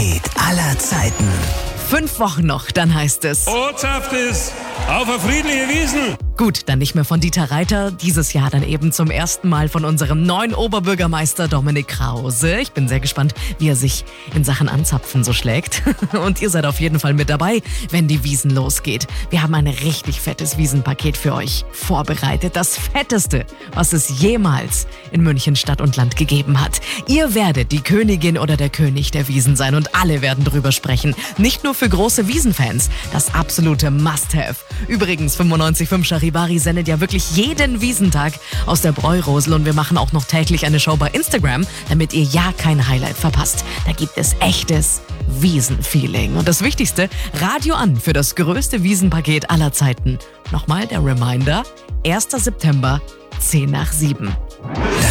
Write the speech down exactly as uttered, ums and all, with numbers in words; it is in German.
Wiesenpaket aller Zeiten. Fünf Wochen noch, dann heißt es Ortschaft ist auf eine friedliche Wiesen. Gut, dann nicht mehr von Dieter Reiter, dieses Jahr dann eben zum ersten Mal von unserem neuen Oberbürgermeister Dominik Krause. Ich bin sehr gespannt, wie er sich in Sachen Anzapfen so schlägt. Und ihr seid auf jeden Fall mit dabei, wenn die Wiesn losgeht. Wir haben ein richtig fettes Wiesenpaket für euch vorbereitet. Das fetteste, was es jemals in München Stadt und Land gegeben hat. Ihr werdet die Königin oder der König der Wiesn sein und alle werden drüber sprechen. Nicht nur für große Wiesenfans, das absolute Must-Have. Übrigens, fünfundneunzig Komma fünf Charivari sendet ja wirklich jeden Wiesentag aus der Bräurosel und wir machen auch noch täglich eine Show bei Instagram, damit ihr ja kein Highlight verpasst. Da gibt es echtes Wiesenfeeling. Und das Wichtigste, Radio an für das größte Wiesenpaket aller Zeiten. Nochmal der Reminder, erster September, zehn nach sieben.